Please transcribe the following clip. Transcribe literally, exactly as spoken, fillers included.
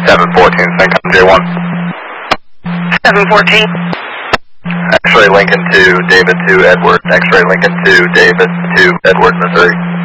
seven fourteen, Syncom J one. seven fourteen. X-ray Lincoln to David to Edward. X-ray Lincoln to David to Edward, Missouri.